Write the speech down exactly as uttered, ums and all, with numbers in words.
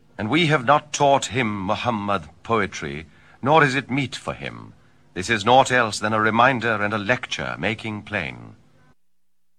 And we have not taught him, Muhammad, poetry, nor is it meet for him. This is naught else than a reminder and a lecture making plain.